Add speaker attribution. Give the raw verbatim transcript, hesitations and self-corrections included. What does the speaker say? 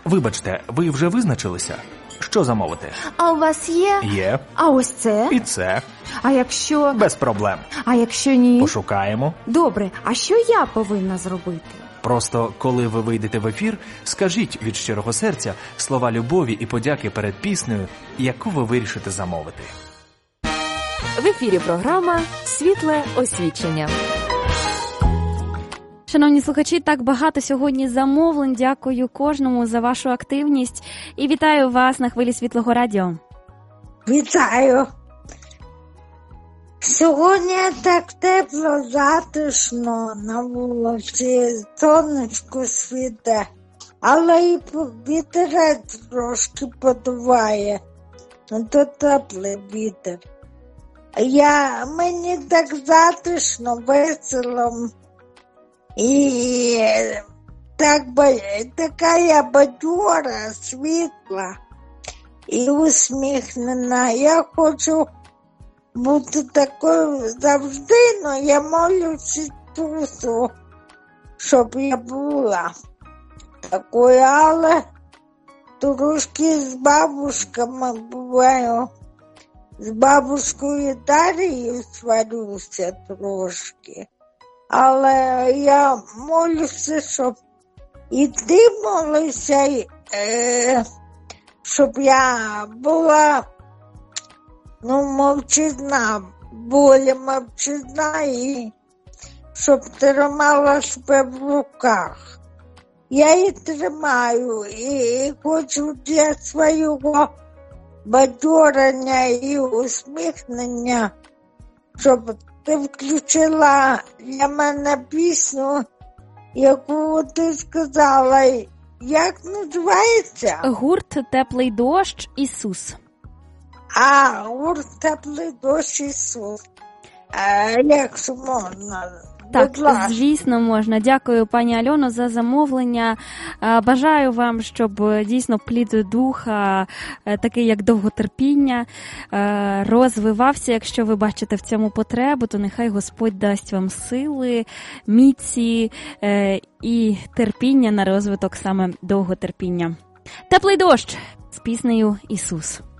Speaker 1: Вибачте, ви вже визначилися? Що замовити?
Speaker 2: А у вас є?
Speaker 1: Є.
Speaker 2: А ось це?
Speaker 1: І це.
Speaker 2: А якщо...
Speaker 1: Без проблем.
Speaker 2: А якщо ні?
Speaker 1: Пошукаємо.
Speaker 2: Добре, а що я повинна зробити?
Speaker 1: Просто, коли ви вийдете в ефір, скажіть від щирого серця слова любові і подяки перед піснею, яку ви вирішите замовити.
Speaker 3: В ефірі програма «Світле освічення».
Speaker 4: Шановні слухачі, так багато сьогодні замовлень. Дякую кожному за вашу активність. І вітаю вас на хвилі Світлого радіо.
Speaker 5: Вітаю. Сьогодні так тепло, затишно на вулиці, сонечко світе, але і вітерець трошки подуває. То теплий вітер. Я, мені так затишно, весело. І так, така я бадьора, світла і усміхнена. Я хочу бути такою завжди, але я молюся Ісусу, щоб я була такою, але трошки з бабушками буваю. З бабушкою Дарією сварюся трошки. Але я молюся, щоб і ти молися, е, щоб я була, ну, мовчазна, болі мовчазна, і щоб тримала себе в руках. Я її тримаю і хочу для свого бадьорення і усміхнення, щоб ти включила для мене пісню, яку ти сказала. Як називається?
Speaker 4: Гурт «Теплий дощ. Ісус».
Speaker 5: А, гурт «Теплий дощ. Ісус». А, як це можна?
Speaker 4: Так, звісно, можна. Дякую, пані Альоно, за замовлення. Бажаю вам, щоб дійсно плід духа, такий як довготерпіння, розвивався. Якщо ви бачите в цьому потребу, то нехай Господь дасть вам сили, міці і терпіння на розвиток саме довготерпіння. «Теплий дощ» з піснею «Ісус».